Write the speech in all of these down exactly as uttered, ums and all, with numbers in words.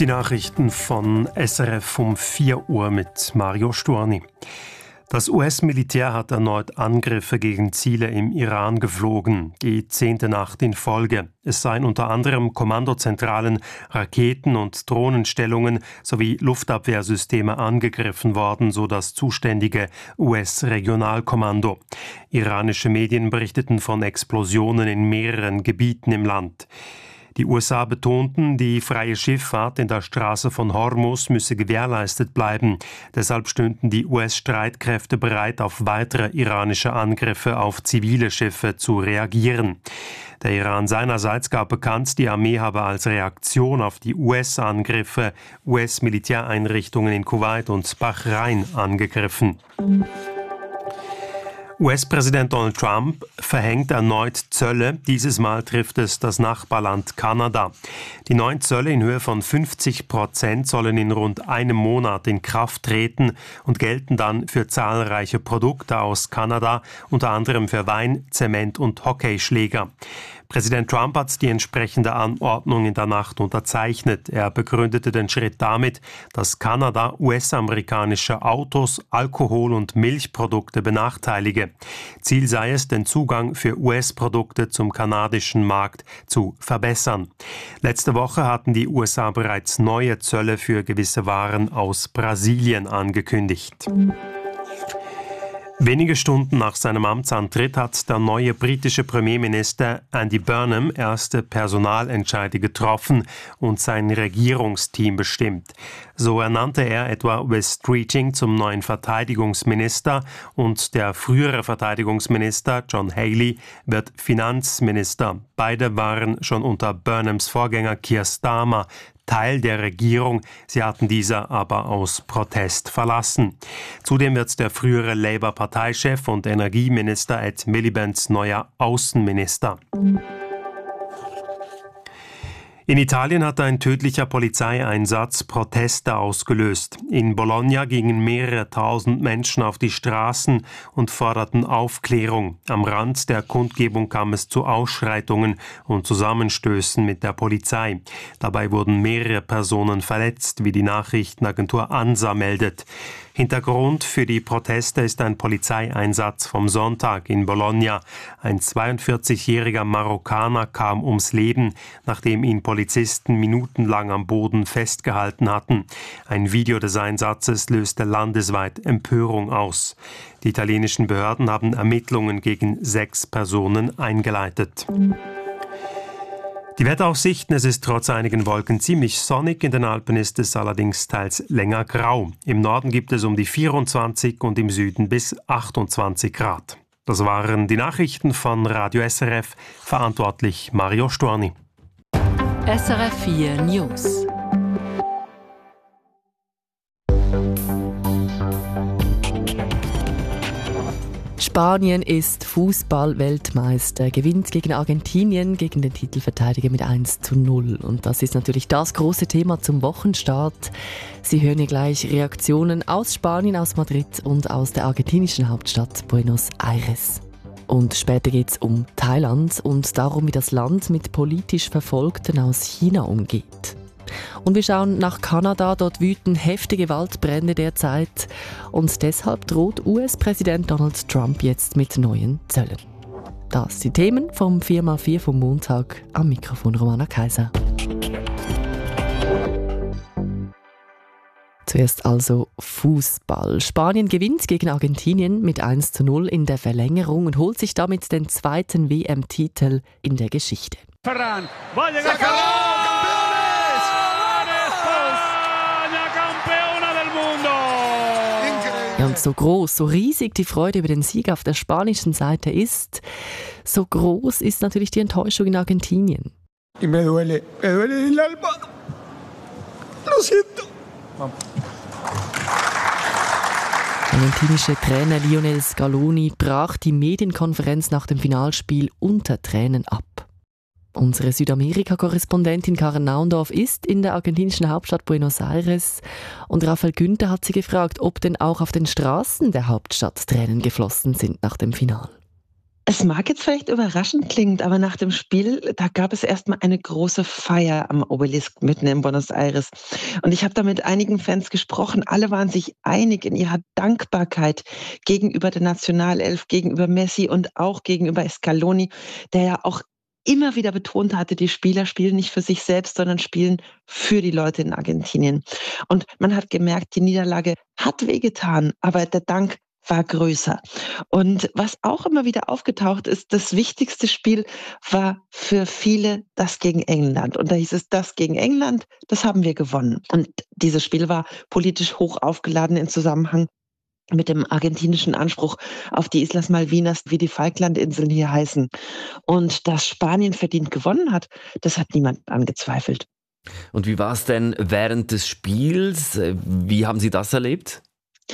Die Nachrichten von S R F um vier Uhr mit Mario Storni. Das U S-Militär hat erneut Angriffe gegen Ziele im Iran geflogen, die zehnte Nacht in Folge. Es seien unter anderem Kommandozentralen, Raketen- und Drohnenstellungen sowie Luftabwehrsysteme angegriffen worden, so das zuständige U S-Regionalkommando. Iranische Medien berichteten von Explosionen in mehreren Gebieten im Land. Die U S A betonten, die freie Schifffahrt in der Straße von Hormuz müsse gewährleistet bleiben. Deshalb stünden die U S-Streitkräfte bereit, auf weitere iranische Angriffe auf zivile Schiffe zu reagieren. Der Iran seinerseits gab bekannt, die Armee habe als Reaktion auf die U S-Angriffe U S-Militäreinrichtungen in Kuwait und Bahrain angegriffen. U S-Präsident Donald Trump verhängt erneut Zölle. Dieses Mal trifft es das Nachbarland Kanada. Die neuen Zölle in Höhe von fünfzig Prozent sollen in rund einem Monat in Kraft treten und gelten dann für zahlreiche Produkte aus Kanada, unter anderem für Wein, Zement und Hockeyschläger. Präsident Trump hat die entsprechende Anordnung in der Nacht unterzeichnet. Er begründete den Schritt damit, dass Kanada U S-amerikanische Autos, Alkohol- und Milchprodukte benachteilige. Ziel sei es, den Zugang für U S-Produkte zum kanadischen Markt zu verbessern. Letzte Woche hatten die U S A bereits neue Zölle für gewisse Waren aus Brasilien angekündigt. Wenige Stunden nach seinem Amtsantritt hat der neue britische Premierminister Andy Burnham erste Personalentscheide getroffen und sein Regierungsteam bestimmt. So ernannte er etwa Wes Streeting zum neuen Verteidigungsminister und der frühere Verteidigungsminister John Haley wird Finanzminister. Beide waren schon unter Burnhams Vorgänger Keir Starmer Teil der Regierung, sie hatten diese aber aus Protest verlassen. Zudem wird der frühere Labour-Parteichef und Energieminister Ed Miliband neuer Außenminister. In Italien hat ein tödlicher Polizeieinsatz Proteste ausgelöst. In Bologna gingen mehrere tausend Menschen auf die Straßen und forderten Aufklärung. Am Rand der Kundgebung kam es zu Ausschreitungen und Zusammenstößen mit der Polizei. Dabei wurden mehrere Personen verletzt, wie die Nachrichtenagentur ANSA meldet. Hintergrund für die Proteste ist ein Polizeieinsatz vom Sonntag in Bologna. Ein zweiundvierzigjähriger Marokkaner kam ums Leben, nachdem ihn Polizisten minutenlang am Boden festgehalten hatten. Ein Video des Einsatzes löste landesweit Empörung aus. Die italienischen Behörden haben Ermittlungen gegen sechs Personen eingeleitet. Die Wetteraussichten: Es ist trotz einigen Wolken ziemlich sonnig, in den Alpen ist es allerdings teils länger grau. Im Norden gibt es um die vierundzwanzig und im Süden bis achtundzwanzig Grad. Das waren die Nachrichten von Radio S R F, verantwortlich Mario Storni. S R F vier News. Spanien ist Fußball-Weltmeister, gewinnt gegen Argentinien, gegen den Titelverteidiger mit eins zu null. Und das ist natürlich das große Thema zum Wochenstart. Sie hören hier gleich Reaktionen aus Spanien, aus Madrid und aus der argentinischen Hauptstadt Buenos Aires. Und später geht es um Thailand und darum, wie das Land mit politisch Verfolgten aus China umgeht. Und wir schauen nach Kanada, dort wüten heftige Waldbrände derzeit und deshalb droht U S-Präsident Donald Trump jetzt mit neuen Zöllen. Das sind die Themen vom vier mal vier vom Montag, am Mikrofon Romana Kaiser. Zuerst also Fußball. Spanien gewinnt gegen Argentinien mit eins zu null in der Verlängerung und holt sich damit den zweiten W M-Titel in der Geschichte. Ferran, va a llegar Ferran, campeones! España, campeona del mundo! Ja, und so groß, so riesig die Freude über den Sieg auf der spanischen Seite ist, so groß ist natürlich die Enttäuschung in Argentinien. Y me duele, me duele el alma. Lo siento. Der argentinische Trainer Lionel Scaloni brach die Medienkonferenz nach dem Finalspiel unter Tränen ab. Unsere Südamerika-Korrespondentin Karen Naundorf ist in der argentinischen Hauptstadt Buenos Aires und Raphael Günther hat sie gefragt, ob denn auch auf den Straßen der Hauptstadt Tränen geflossen sind nach dem Finale. Es mag jetzt vielleicht überraschend klingen, aber nach dem Spiel, da gab es erstmal eine große Feier am Obelisk mitten in Buenos Aires. Und ich habe da mit einigen Fans gesprochen. Alle waren sich einig in ihrer Dankbarkeit gegenüber der Nationalelf, gegenüber Messi und auch gegenüber Scaloni, der ja auch immer wieder betont hatte, die Spieler spielen nicht für sich selbst, sondern spielen für die Leute in Argentinien. Und man hat gemerkt, die Niederlage hat wehgetan, aber der Dank war größer. Und was auch immer wieder aufgetaucht ist, das wichtigste Spiel war für viele das gegen England. Und da hieß es, das gegen England, das haben wir gewonnen. Und dieses Spiel war politisch hoch aufgeladen in Zusammenhang mit dem argentinischen Anspruch auf die Islas Malvinas, wie die Falklandinseln hier heißen. Und dass Spanien verdient gewonnen hat, das hat niemand angezweifelt. Und wie war es denn während des Spiels? Wie haben Sie das erlebt?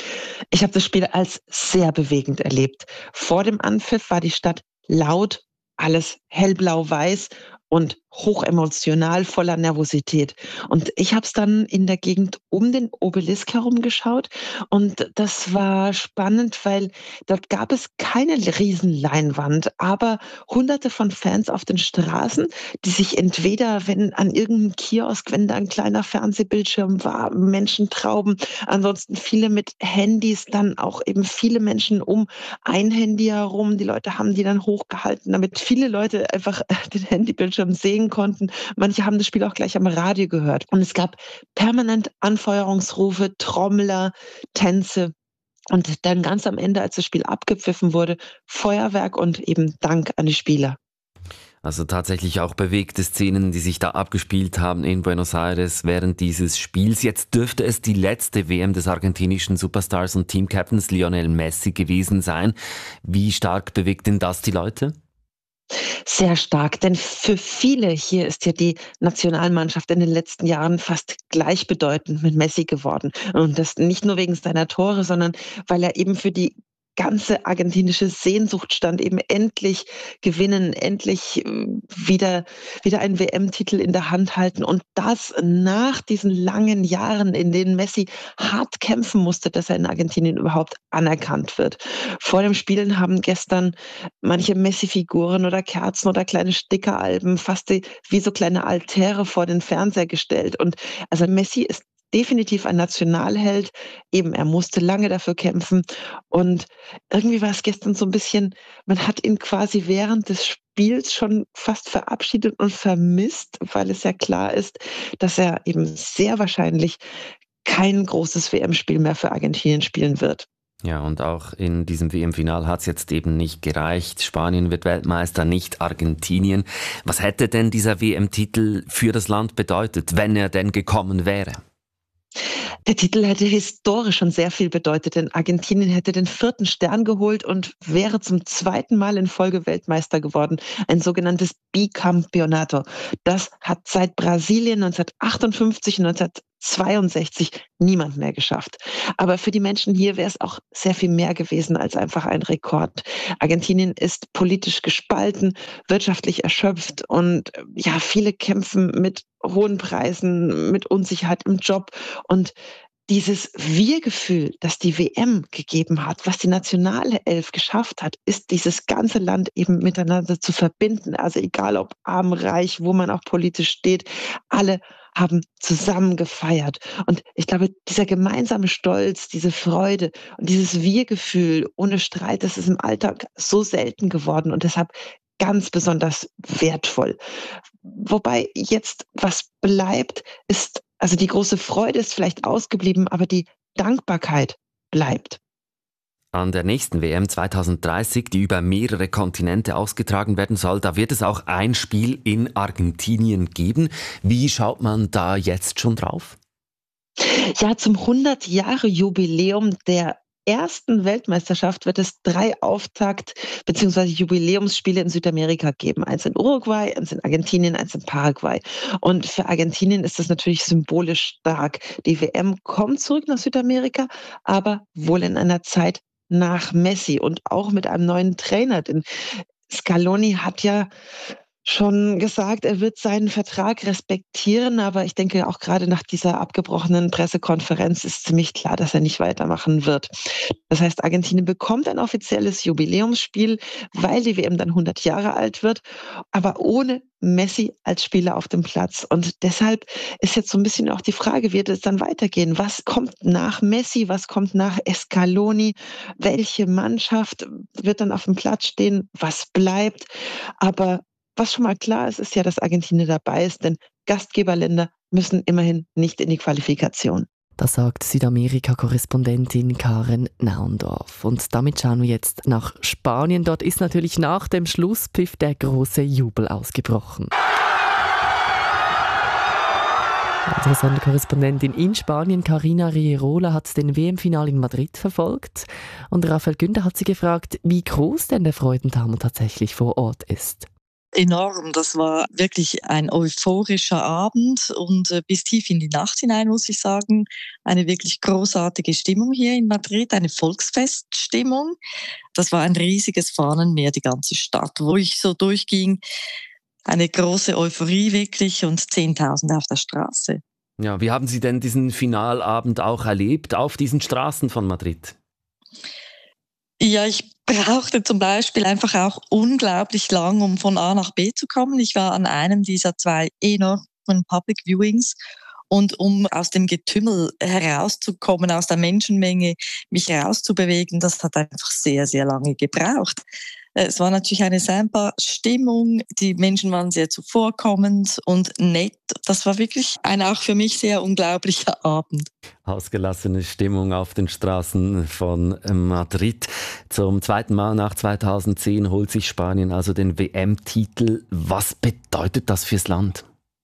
Ich habe das Spiel als sehr bewegend erlebt. Vor dem Anpfiff war die Stadt laut, alles hellblau-weiß und hochemotional, voller Nervosität. Und ich habe es dann in der Gegend um den Obelisk herum geschaut und das war spannend, weil dort gab es keine Riesenleinwand, aber hunderte von Fans auf den Straßen, die sich entweder, wenn an irgendeinem Kiosk, wenn da ein kleiner Fernsehbildschirm war, Menschentrauben, ansonsten viele mit Handys, dann auch eben viele Menschen um ein Handy herum. Die Leute haben die dann hochgehalten, damit viele Leute einfach den Handybildschirm sehen konnten. Manche haben das Spiel auch gleich am Radio gehört. Und es gab permanent Anfeuerungsrufe, Trommler, Tänze. Und dann ganz am Ende, als das Spiel abgepfiffen wurde, Feuerwerk und eben Dank an die Spieler. Also tatsächlich auch bewegte Szenen, die sich da abgespielt haben in Buenos Aires während dieses Spiels. Jetzt dürfte es die letzte W M des argentinischen Superstars und Teamcaptains Lionel Messi gewesen sein. Wie stark bewegt denn das die Leute? Sehr stark, denn für viele hier ist ja die Nationalmannschaft in den letzten Jahren fast gleichbedeutend mit Messi geworden. Und das nicht nur wegen seiner Tore, sondern weil er eben für die ganze argentinische Sehnsucht stand, eben endlich gewinnen, endlich wieder, wieder einen W M-Titel in der Hand halten. Und das nach diesen langen Jahren, in denen Messi hart kämpfen musste, dass er in Argentinien überhaupt anerkannt wird. Vor dem Spielen haben gestern manche Messi-Figuren oder Kerzen oder kleine Stickeralben fast wie so kleine Altäre vor den Fernseher gestellt. Und also Messi ist definitiv ein Nationalheld. Eben, er musste lange dafür kämpfen. Und irgendwie war es gestern so ein bisschen, man hat ihn quasi während des Spiels schon fast verabschiedet und vermisst, weil es ja klar ist, dass er eben sehr wahrscheinlich kein großes W M-Spiel mehr für Argentinien spielen wird. Ja, und auch in diesem W M-Final hat es jetzt eben nicht gereicht. Spanien wird Weltmeister, nicht Argentinien. Was hätte denn dieser W M-Titel für das Land bedeutet, wenn er denn gekommen wäre? Der Titel hätte historisch schon sehr viel bedeutet, denn Argentinien hätte den vierten Stern geholt und wäre zum zweiten Mal in Folge Weltmeister geworden. Ein sogenanntes Bicampeonato. Das hat seit Brasilien neunzehnhundertachtundfünfzig und neunzehnhundertzweiundsechzig niemand mehr geschafft. Aber für die Menschen hier wäre es auch sehr viel mehr gewesen als einfach ein Rekord. Argentinien ist politisch gespalten, wirtschaftlich erschöpft und ja, viele kämpfen mit hohen Preisen, mit Unsicherheit im Job. Und dieses Wir-Gefühl, das die W M gegeben hat, was die nationale Elf geschafft hat, ist dieses ganze Land eben miteinander zu verbinden. Also egal ob arm, reich, wo man auch politisch steht, alle haben zusammen gefeiert. Und ich glaube, dieser gemeinsame Stolz, diese Freude und dieses Wir-Gefühl ohne Streit, das ist im Alltag so selten geworden und deshalb ganz besonders wertvoll. Wobei jetzt was bleibt, ist, also die große Freude ist vielleicht ausgeblieben, aber die Dankbarkeit bleibt. An der nächsten W M zweitausenddreißig, die über mehrere Kontinente ausgetragen werden soll, da wird es auch ein Spiel in Argentinien geben. Wie schaut man da jetzt schon drauf? Ja, zum hundert-Jahre-Jubiläum der ersten Weltmeisterschaft wird es drei Auftakt- bzw. Jubiläumsspiele in Südamerika geben. Eins in Uruguay, eins in Argentinien, eins in Paraguay. Und für Argentinien ist das natürlich symbolisch stark. Die W M kommt zurück nach Südamerika, aber wohl in einer Zeit nach Messi und auch mit einem neuen Trainer. Denn Scaloni hat ja schon gesagt, er wird seinen Vertrag respektieren, aber ich denke, auch gerade nach dieser abgebrochenen Pressekonferenz ist ziemlich klar, dass er nicht weitermachen wird. Das heißt, Argentinien bekommt ein offizielles Jubiläumsspiel, weil die W M dann hundert Jahre alt wird, aber ohne Messi als Spieler auf dem Platz. Und deshalb ist jetzt so ein bisschen auch die Frage, wird es dann weitergehen? Was kommt nach Messi? Was kommt nach Scaloni? Welche Mannschaft wird dann auf dem Platz stehen? Was bleibt? Aber was schon mal klar ist, ist ja, dass Argentinien dabei ist, denn Gastgeberländer müssen immerhin nicht in die Qualifikation. Das sagt Südamerika-Korrespondentin Karen Naundorf. Und damit schauen wir jetzt nach Spanien. Dort ist natürlich nach dem Schlusspfiff der große Jubel ausgebrochen. Unsere Sonderkorrespondentin in Spanien, Carina Rierola, hat den W M-Final in Madrid verfolgt. Und Raphael Günther hat sie gefragt, wie groß denn der Freudentaumel tatsächlich vor Ort ist. Enorm. Das war wirklich ein euphorischer Abend und äh, bis tief in die Nacht hinein, muss ich sagen. Eine wirklich großartige Stimmung hier in Madrid, eine Volksfeststimmung. Das war ein riesiges Fahnenmeer, die ganze Stadt, wo ich so durchging. Eine große Euphorie wirklich und Zehntausende auf der Straße. Ja, wie haben Sie denn diesen Finalabend auch erlebt auf diesen Straßen von Madrid? Ja, ich brauchte zum Beispiel einfach auch unglaublich lang, um von A nach B zu kommen. Ich war an einem dieser zwei enormen Public Viewings und um aus dem Getümmel herauszukommen, aus der Menschenmenge, mich herauszubewegen, das hat einfach sehr, sehr lange gebraucht. Es war natürlich eine Samba-Stimmung, die Menschen waren sehr zuvorkommend und nett. Das war wirklich ein auch für mich sehr unglaublicher Abend. Ausgelassene Stimmung auf den Straßen von Madrid. Zum zweiten Mal nach zweitausendzehn holt sich Spanien also den W M-Titel. Was bedeutet das fürs Land?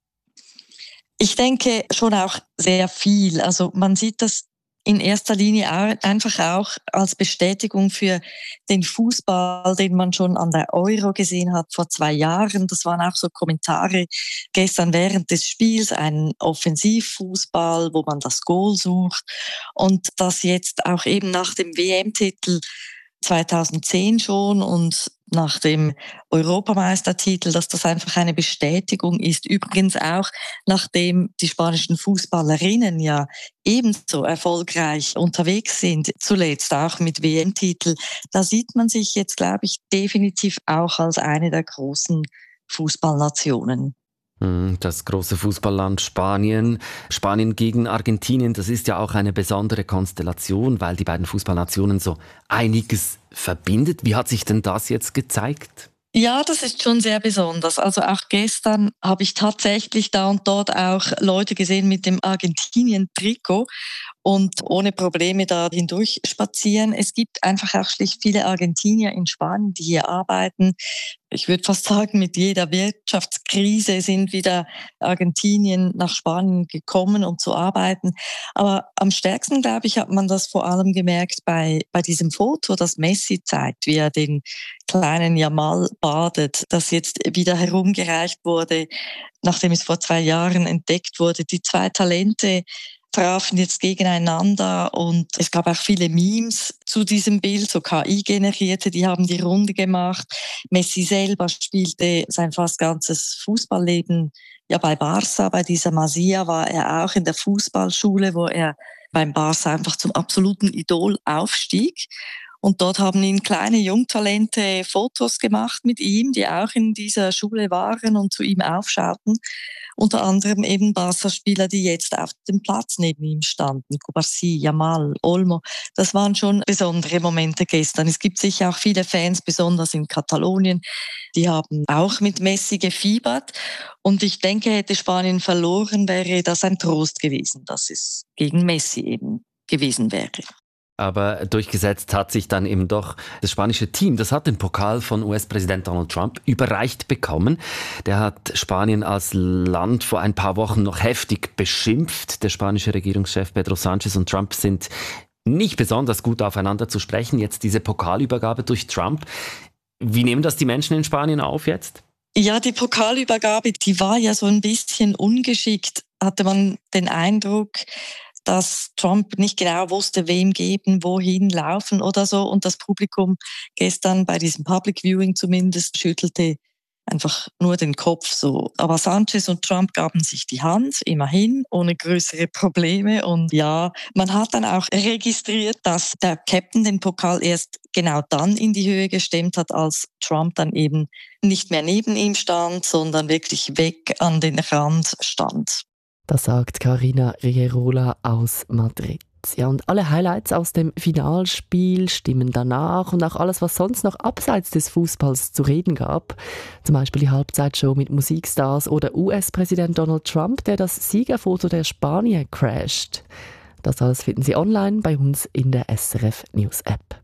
Ich denke schon auch sehr viel. Also man sieht das in erster Linie einfach auch als Bestätigung für den Fußball, den man schon an der Euro gesehen hat vor zwei Jahren. Das waren auch so Kommentare gestern während des Spiels, ein Offensivfußball, wo man das Goal sucht. Und das jetzt auch eben nach dem W M-Titel zweitausendzehn schon und nach dem Europameistertitel, dass das einfach eine Bestätigung ist. Übrigens auch, nachdem die spanischen Fußballerinnen ja ebenso erfolgreich unterwegs sind, zuletzt auch mit W M-Titel, da sieht man sich jetzt, glaube ich, definitiv auch als eine der großen Fußballnationen. Das große Fußballland Spanien. Spanien gegen Argentinien, das ist ja auch eine besondere Konstellation, weil die beiden Fußballnationen so einiges verbindet. Wie hat sich denn das jetzt gezeigt? Ja, das ist schon sehr besonders. Also auch gestern habe ich tatsächlich da und dort auch Leute gesehen mit dem Argentinien-Trikot und ohne Probleme da hindurch spazieren. Es gibt einfach auch schlicht viele Argentinier in Spanien, die hier arbeiten. Ich würde fast sagen, mit jeder Wirtschaftskrise sind wieder Argentinien nach Spanien gekommen, um zu arbeiten. Aber am stärksten, glaube ich, hat man das vor allem gemerkt bei, bei diesem Foto, das Messi zeigt, wie er den kleinen Yamal badet, das jetzt wieder herumgereicht wurde, nachdem es vor zwei Jahren entdeckt wurde. Die zwei Talente trafen jetzt gegeneinander und es gab auch viele Memes zu diesem Bild, so K I-generierte, die haben die Runde gemacht. Messi selber spielte sein fast ganzes Fußballleben ja bei Barca, bei dieser Masia war er auch in der Fußballschule, wo er beim Barca einfach zum absoluten Idol aufstieg. Und dort haben ihn kleine Jungtalente Fotos gemacht mit ihm, die auch in dieser Schule waren und zu ihm aufschauten. Unter anderem eben Barca-Spieler, die jetzt auf dem Platz neben ihm standen. Cubarsí, Yamal, Olmo. Das waren schon besondere Momente gestern. Es gibt sicher auch viele Fans, besonders in Katalonien, die haben auch mit Messi gefiebert. Und ich denke, hätte Spanien verloren, wäre das ein Trost gewesen, dass es gegen Messi eben gewesen wäre. Aber durchgesetzt hat sich dann eben doch das spanische Team. Das hat den Pokal von U S-Präsident Donald Trump überreicht bekommen. Der hat Spanien als Land vor ein paar Wochen noch heftig beschimpft. Der spanische Regierungschef Pedro Sánchez und Trump sind nicht besonders gut aufeinander zu sprechen. Jetzt diese Pokalübergabe durch Trump. Wie nehmen das die Menschen in Spanien auf jetzt? Ja, die Pokalübergabe, die war ja so ein bisschen ungeschickt, hatte man den Eindruck, dass Trump nicht genau wusste, wem geben, wohin laufen oder so. Und das Publikum gestern bei diesem Public Viewing zumindest schüttelte einfach nur den Kopf so. Aber Sanchez und Trump gaben sich die Hand, immerhin, ohne größere Probleme. Und ja, man hat dann auch registriert, dass der Captain den Pokal erst genau dann in die Höhe gestemmt hat, als Trump dann eben nicht mehr neben ihm stand, sondern wirklich weg an den Rand stand. Das sagt Carina Rierola aus Madrid. Ja, und alle Highlights aus dem Finalspiel, Stimmen danach und auch alles, was sonst noch abseits des Fußballs zu reden gab, zum Beispiel die Halbzeitshow mit Musikstars oder U S-Präsident Donald Trump, der das Siegerfoto der Spanier crasht. Das alles finden Sie online bei uns in der S R F News App.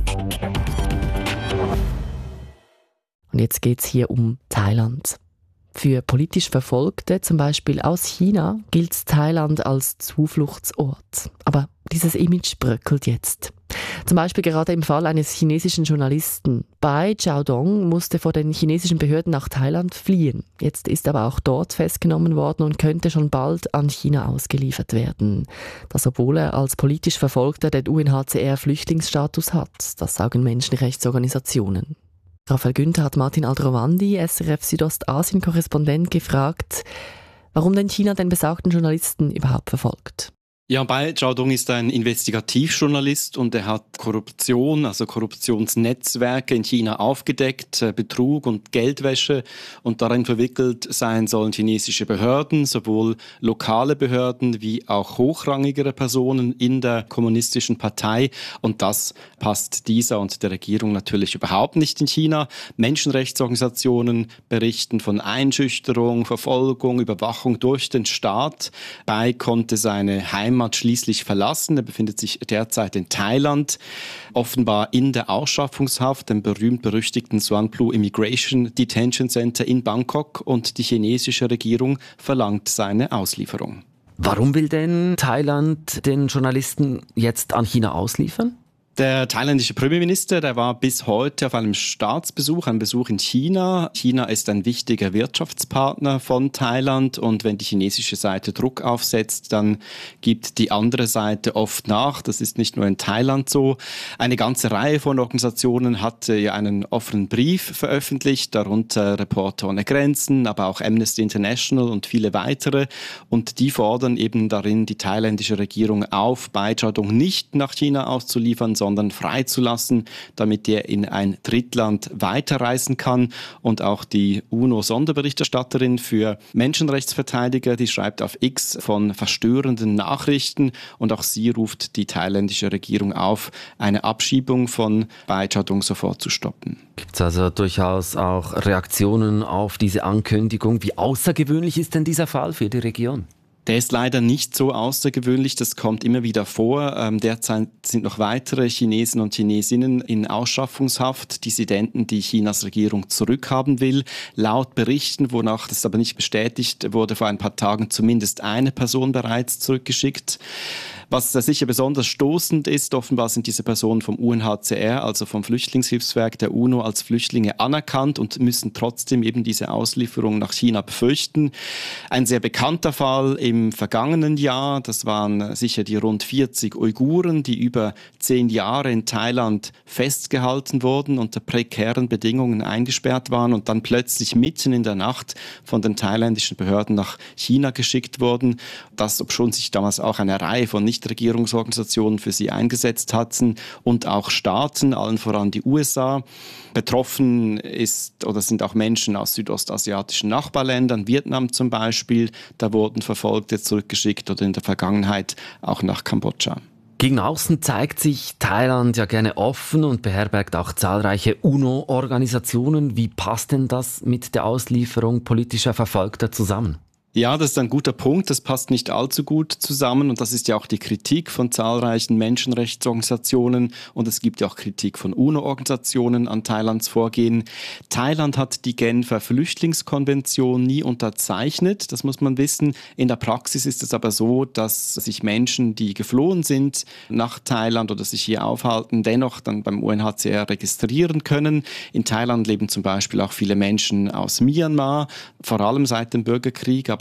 Und jetzt geht es hier um Thailand. Für politisch Verfolgte, zum Beispiel aus China, gilt Thailand als Zufluchtsort. Aber dieses Image bröckelt jetzt. Zum Beispiel gerade im Fall eines chinesischen Journalisten. Bai Xiaodong musste vor den chinesischen Behörden nach Thailand fliehen. Jetzt ist er aber auch dort festgenommen worden und könnte schon bald an China ausgeliefert werden. Das, obwohl er als politisch Verfolgter den U N H C R-Flüchtlingsstatus hat. Das sagen Menschenrechtsorganisationen. Raphael Günther hat Martin Aldrovandi, S R F Südostasien-Korrespondent, gefragt, warum denn China den besagten Journalisten überhaupt verfolgt. Ja, Bai Xiaodong ist ein Investigativjournalist und er hat Korruption, also Korruptionsnetzwerke in China aufgedeckt, Betrug und Geldwäsche, und darin verwickelt sein sollen chinesische Behörden, sowohl lokale Behörden wie auch hochrangigere Personen in der kommunistischen Partei, und das passt dieser und der Regierung natürlich überhaupt nicht in China. Menschenrechtsorganisationen berichten von Einschüchterung, Verfolgung, Überwachung durch den Staat. Bai konnte seine Heimat schließlich verlassen. Er befindet sich derzeit in Thailand, offenbar in der Ausschaffungshaft, dem berühmt-berüchtigten Suan-Plu Immigration Detention Center in Bangkok, und die chinesische Regierung verlangt seine Auslieferung. Warum will denn Thailand den Journalisten jetzt an China ausliefern? Der thailändische Premierminister, der war bis heute auf einem Staatsbesuch, einem Besuch in China. China ist ein wichtiger Wirtschaftspartner von Thailand, und wenn die chinesische Seite Druck aufsetzt, dann gibt die andere Seite oft nach. Das ist nicht nur in Thailand so. Eine ganze Reihe von Organisationen hat ja einen offenen Brief veröffentlicht, darunter Reporter ohne Grenzen, aber auch Amnesty International und viele weitere. Und die fordern eben darin die thailändische Regierung auf, Bai Xiaodong nicht nach China auszuliefern, sondern freizulassen, damit er in ein Drittland weiterreisen kann. Und auch die U N O-Sonderberichterstatterin für Menschenrechtsverteidiger, die schreibt auf X von verstörenden Nachrichten, und auch sie ruft die thailändische Regierung auf, eine Abschiebung von Bai Xiaodong sofort zu stoppen. Gibt es also durchaus auch Reaktionen auf diese Ankündigung? Wie außergewöhnlich ist denn dieser Fall für die Region? Der ist leider nicht so außergewöhnlich, das kommt immer wieder vor. Ähm, derzeit sind noch weitere Chinesen und Chinesinnen in Ausschaffungshaft, Dissidenten, die Chinas Regierung zurückhaben will. Laut Berichten, wonach das aber nicht bestätigt wurde, vor ein paar Tagen zumindest eine Person bereits zurückgeschickt. Was sicher besonders stoßend ist, offenbar sind diese Personen vom U N H C R, also vom Flüchtlingshilfswerk der UNO, als Flüchtlinge anerkannt und müssen trotzdem eben diese Auslieferung nach China befürchten. Ein sehr bekannter Fall im vergangenen Jahr, das waren sicher die rund vierzig Uiguren, die über zehn Jahre in Thailand festgehalten wurden, unter prekären Bedingungen eingesperrt waren und dann plötzlich mitten in der Nacht von den thailändischen Behörden nach China geschickt wurden. Das, obschon sich damals auch eine Reihe von Nichtregierungsorganisationen für sie eingesetzt hatten und auch Staaten, allen voran die U S A. Betroffen ist oder sind auch Menschen aus südostasiatischen Nachbarländern, Vietnam zum Beispiel. Da wurden Verfolgte zurückgeschickt, oder in der Vergangenheit auch nach Kambodscha. Gegen außen zeigt sich Thailand ja gerne offen und beherbergt auch zahlreiche U N O-Organisationen. Wie passt denn das mit der Auslieferung politischer Verfolgter zusammen? Ja, das ist ein guter Punkt. Das passt nicht allzu gut zusammen, und das ist ja auch die Kritik von zahlreichen Menschenrechtsorganisationen, und es gibt ja auch Kritik von U N O-Organisationen an Thailands Vorgehen. Thailand hat die Genfer Flüchtlingskonvention nie unterzeichnet, das muss man wissen. In der Praxis ist es aber so, dass sich Menschen, die geflohen sind nach Thailand oder sich hier aufhalten, dennoch dann beim U N H C R registrieren können. In Thailand leben zum Beispiel auch viele Menschen aus Myanmar, vor allem seit dem Bürgerkrieg, aber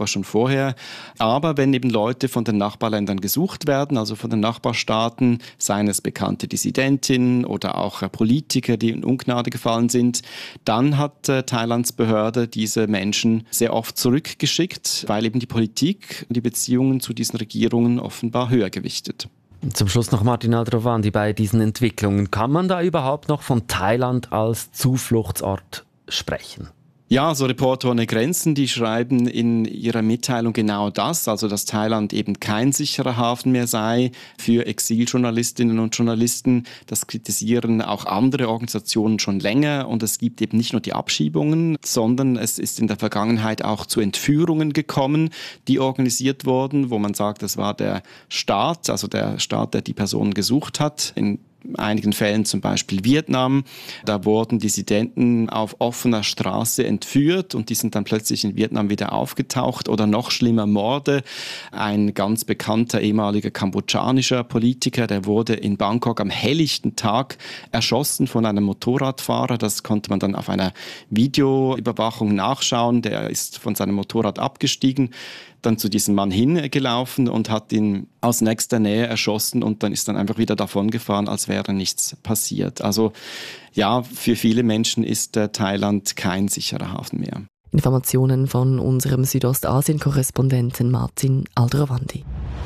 war schon vorher. Aber wenn eben Leute von den Nachbarländern gesucht werden, also von den Nachbarstaaten, seien es bekannte Dissidentinnen oder auch Politiker, die in Ungnade gefallen sind, dann hat äh, Thailands Behörde diese Menschen sehr oft zurückgeschickt, weil eben die Politik und die Beziehungen zu diesen Regierungen offenbar höher gewichtet. Zum Schluss noch Martin Aldrovandi bei diesen Entwicklungen. Kann man da überhaupt noch von Thailand als Zufluchtsort sprechen? Ja, so Reporter ohne Grenzen, die schreiben in ihrer Mitteilung genau das, also dass Thailand eben kein sicherer Hafen mehr sei für Exiljournalistinnen und Journalisten. Das kritisieren auch andere Organisationen schon länger und es gibt eben nicht nur die Abschiebungen, sondern es ist in der Vergangenheit auch zu Entführungen gekommen, die organisiert wurden, wo man sagt, das war der Staat, also der Staat, der die Personen gesucht hat, in einigen Fällen zum Beispiel Vietnam. Da wurden Dissidenten auf offener Straße entführt und die sind dann plötzlich in Vietnam wieder aufgetaucht. Oder noch schlimmer Morde. Ein ganz bekannter ehemaliger kambodschanischer Politiker, der wurde in Bangkok am helllichten Tag erschossen von einem Motorradfahrer. Das konnte man dann auf einer Videoüberwachung nachschauen. Der ist von seinem Motorrad abgestiegen, dann zu diesem Mann hingelaufen und hat ihn aus nächster Nähe erschossen und dann ist dann einfach wieder davongefahren, als wäre nichts passiert. Also ja, für viele Menschen ist äh, Thailand kein sicherer Hafen mehr. Informationen von unserem Südostasien-Korrespondenten Martin Aldrovandi.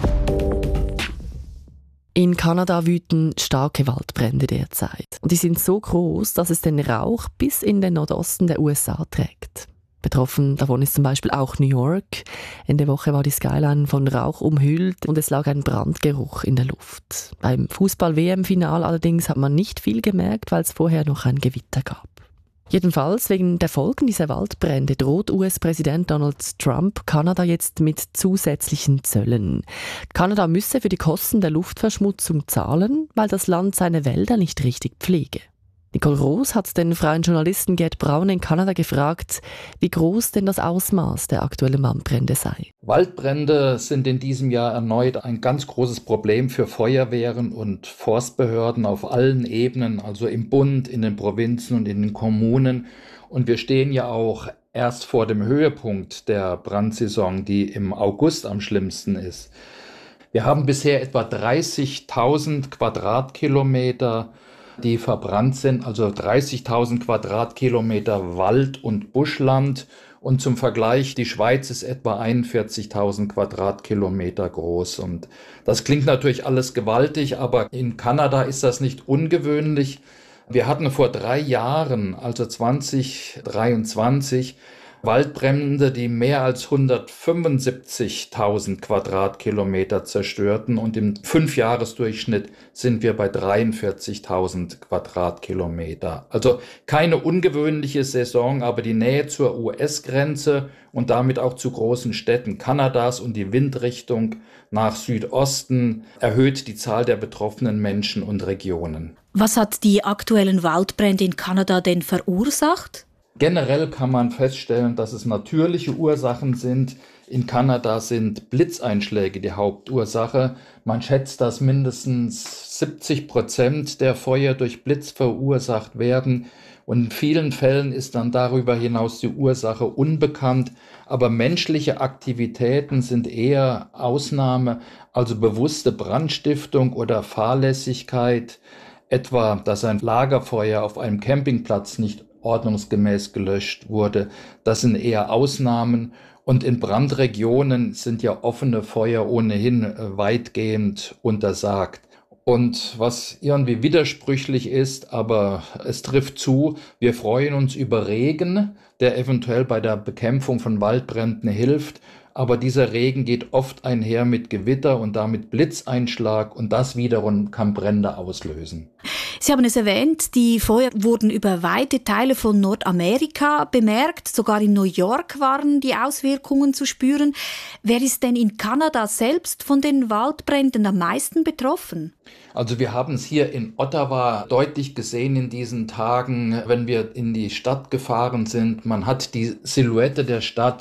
In Kanada wüten starke Waldbrände derzeit. Und die sind so groß, dass es den Rauch bis in den Nordosten der U S A trägt. Betroffen davon ist zum Beispiel auch New York. Ende Woche war die Skyline von Rauch umhüllt und es lag ein Brandgeruch in der Luft. Beim Fußball-W M-Final allerdings hat man nicht viel gemerkt, weil es vorher noch ein Gewitter gab. Jedenfalls wegen der Folgen dieser Waldbrände droht U S-Präsident Donald Trump Kanada jetzt mit zusätzlichen Zöllen. Kanada müsse für die Kosten der Luftverschmutzung zahlen, weil das Land seine Wälder nicht richtig pflege. Nicole Roos hat den freien Journalisten Gerd Braun in Kanada gefragt, wie groß denn das Ausmaß der aktuellen Waldbrände sei. Waldbrände sind in diesem Jahr erneut ein ganz großes Problem für Feuerwehren und Forstbehörden auf allen Ebenen, also im Bund, in den Provinzen und in den Kommunen. Und wir stehen ja auch erst vor dem Höhepunkt der Brandsaison, die im August am schlimmsten ist. Wir haben bisher etwa dreißigtausend Quadratkilometer, die verbrannt sind, also dreißigtausend Quadratkilometer Wald- und Buschland. Und zum Vergleich, die Schweiz ist etwa einundvierzigtausend Quadratkilometer groß. Und das klingt natürlich alles gewaltig, aber in Kanada ist das nicht ungewöhnlich. Wir hatten vor drei Jahren, also zwanzig dreiundzwanzig, Waldbrände, die mehr als hundertfünfundsiebzigtausend Quadratkilometer zerstörten und im Fünfjahresdurchschnitt sind wir bei dreiundvierzigtausend Quadratkilometer. Also keine ungewöhnliche Saison, aber die Nähe zur U S-Grenze und damit auch zu großen Städten Kanadas und die Windrichtung nach Südosten erhöht die Zahl der betroffenen Menschen und Regionen. Was hat die aktuellen Waldbrände in Kanada denn verursacht? Generell kann man feststellen, dass es natürliche Ursachen sind. In Kanada sind Blitzeinschläge die Hauptursache. Man schätzt, dass mindestens siebzig Prozent der Feuer durch Blitz verursacht werden. Und in vielen Fällen ist dann darüber hinaus die Ursache unbekannt. Aber menschliche Aktivitäten sind eher Ausnahme, also bewusste Brandstiftung oder Fahrlässigkeit. Etwa, dass ein Lagerfeuer auf einem Campingplatz nicht ordnungsgemäß gelöscht wurde. Das sind eher Ausnahmen. Und in Brandregionen sind ja offene Feuer ohnehin weitgehend untersagt. Und was irgendwie widersprüchlich ist, aber es trifft zu, wir freuen uns über Regen, der eventuell bei der Bekämpfung von Waldbränden hilft. Aber dieser Regen geht oft einher mit Gewitter und damit Blitzeinschlag und das wiederum kann Brände auslösen. Sie haben es erwähnt, die Feuer wurden über weite Teile von Nordamerika bemerkt. Sogar in New York waren die Auswirkungen zu spüren. Wer ist denn in Kanada selbst von den Waldbränden am meisten betroffen? Also wir haben es hier in Ottawa deutlich gesehen in diesen Tagen, wenn wir in die Stadt gefahren sind. Man hat die Silhouette der Stadt,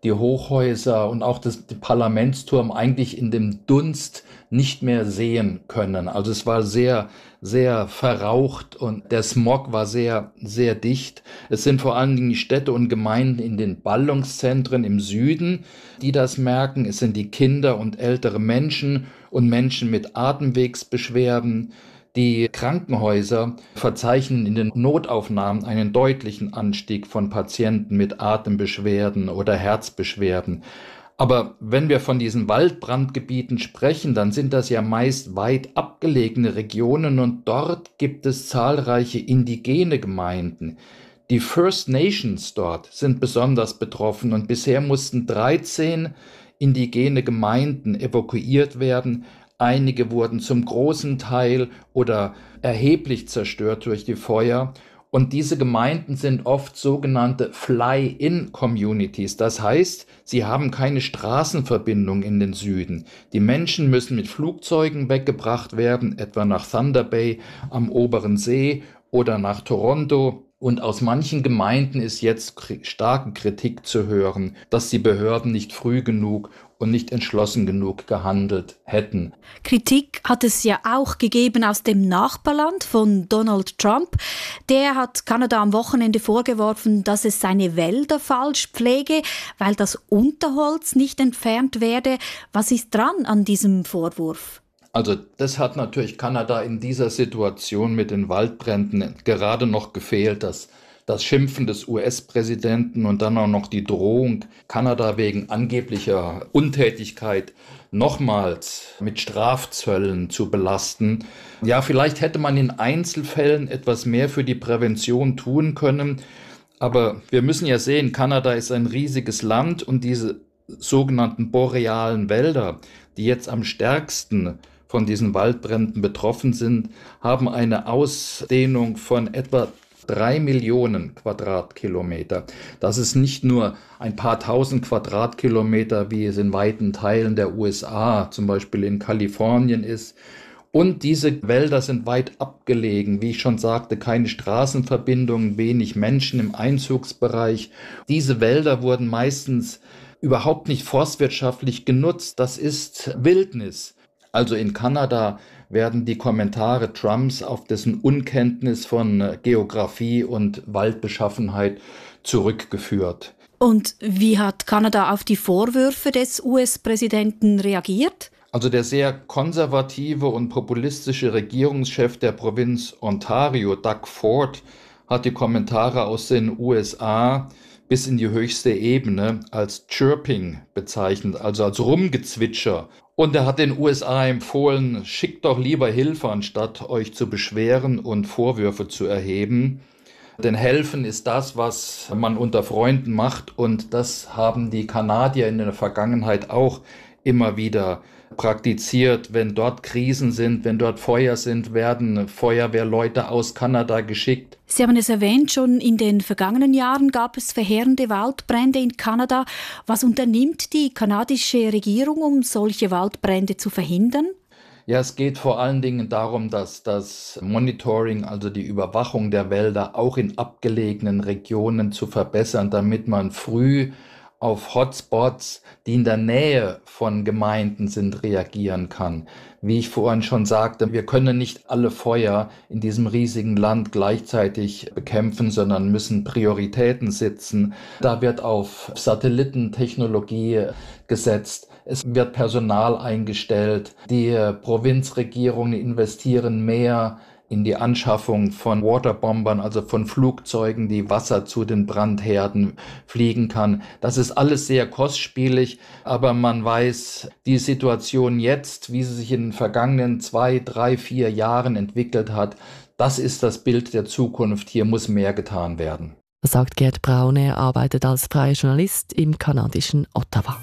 die Hochhäuser und auch das der Parlamentsturm eigentlich in dem Dunst nicht mehr sehen können. Also es war sehr, sehr verraucht und der Smog war sehr, sehr dicht. Es sind vor allen Dingen die Städte und Gemeinden in den Ballungszentren im Süden, die das merken. Es sind die Kinder und ältere Menschen und Menschen mit Atemwegsbeschwerden. Die Krankenhäuser verzeichnen in den Notaufnahmen einen deutlichen Anstieg von Patienten mit Atembeschwerden oder Herzbeschwerden. Aber wenn wir von diesen Waldbrandgebieten sprechen, dann sind das ja meist weit abgelegene Regionen und dort gibt es zahlreiche indigene Gemeinden. Die First Nations dort sind besonders betroffen und bisher mussten dreizehn indigene Gemeinden evakuiert werden. Einige wurden zum großen Teil oder erheblich zerstört durch die Feuer. Und diese Gemeinden sind oft sogenannte Fly-in-Communities. Das heißt, sie haben keine Straßenverbindung in den Süden. Die Menschen müssen mit Flugzeugen weggebracht werden, etwa nach Thunder Bay am oberen See oder nach Toronto. Und aus manchen Gemeinden ist jetzt starke Kritik zu hören, dass die Behörden nicht früh genug und nicht entschlossen genug gehandelt hätten. Kritik hat es ja auch gegeben aus dem Nachbarland von Donald Trump. Der hat Kanada am Wochenende vorgeworfen, dass es seine Wälder falsch pflege, weil das Unterholz nicht entfernt werde. Was ist dran an diesem Vorwurf? Also das hat natürlich Kanada in dieser Situation mit den Waldbränden gerade noch gefehlt, dass das Schimpfen des U S-Präsidenten und dann auch noch die Drohung, Kanada wegen angeblicher Untätigkeit nochmals mit Strafzöllen zu belasten. Ja, vielleicht hätte man in Einzelfällen etwas mehr für die Prävention tun können, aber wir müssen ja sehen, Kanada ist ein riesiges Land und diese sogenannten borealen Wälder, die jetzt am stärksten von diesen Waldbränden betroffen sind, haben eine Ausdehnung von etwa drei Millionen Quadratkilometer. Das ist nicht nur ein paar tausend Quadratkilometer, wie es in weiten Teilen der U S A, zum Beispiel in Kalifornien ist. Und diese Wälder sind weit abgelegen, wie ich schon sagte, keine Straßenverbindungen, wenig Menschen im Einzugsbereich. Diese Wälder wurden meistens überhaupt nicht forstwirtschaftlich genutzt. Das ist Wildnis. Also in Kanada werden die Kommentare Trumps auf dessen Unkenntnis von Geografie und Waldbeschaffenheit zurückgeführt. Und wie hat Kanada auf die Vorwürfe des U S-Präsidenten reagiert? Also der sehr konservative und populistische Regierungschef der Provinz Ontario, Doug Ford, hat die Kommentare aus den U S A bis in die höchste Ebene als Chirping bezeichnet, also als Rumgezwitscher. Und er hat den U S A empfohlen, schickt doch lieber Hilfe, anstatt euch zu beschweren und Vorwürfe zu erheben. Denn helfen ist das, was man unter Freunden macht. Und das haben die Kanadier in der Vergangenheit auch immer wieder praktiziert. Wenn dort Krisen sind, wenn dort Feuer sind, werden Feuerwehrleute aus Kanada geschickt. Sie haben es erwähnt, schon in den vergangenen Jahren gab es verheerende Waldbrände in Kanada. Was unternimmt die kanadische Regierung, um solche Waldbrände zu verhindern? Ja, es geht vor allen Dingen darum, dass das Monitoring, also die Überwachung der Wälder, auch in abgelegenen Regionen zu verbessern, damit man früh auf Hotspots, die in der Nähe von Gemeinden sind, reagieren kann. Wie ich vorhin schon sagte, wir können nicht alle Feuer in diesem riesigen Land gleichzeitig bekämpfen, sondern müssen Prioritäten setzen. Da wird auf Satellitentechnologie gesetzt. Es wird Personal eingestellt. Die Provinzregierungen investieren mehr in die Anschaffung von Waterbombern, also von Flugzeugen, die Wasser zu den Brandherden fliegen kann. Das ist alles sehr kostspielig, aber man weiß, die Situation jetzt, wie sie sich in den vergangenen zwei, drei, vier Jahren entwickelt hat, das ist das Bild der Zukunft. Hier muss mehr getan werden. Das sagt Gerd Braune, er arbeitet als freier Journalist im kanadischen Ottawa.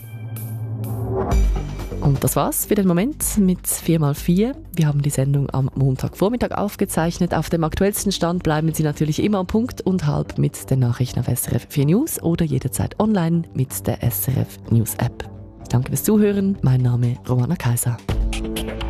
Und das war's für den Moment mit vier mal vier. Wir haben die Sendung am Montagvormittag aufgezeichnet. Auf dem aktuellsten Stand bleiben Sie natürlich immer am Punkt und halb mit den Nachrichten auf S R F vier News oder jederzeit online mit der S R F News App. Danke fürs Zuhören. Mein Name ist Romana Kaiser.